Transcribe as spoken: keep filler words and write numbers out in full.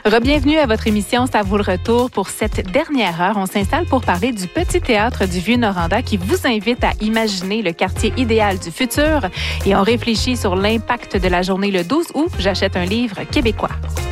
Rebienvenue à votre émission Ça vaut le retour. Pour cette dernière heure, on s'installe pour parler du Petit Théâtre du Vieux-Noranda qui vous invite à imaginer le quartier idéal du futur et on réfléchit sur l'impact de la journée le douze août. J'achète un livre québécois.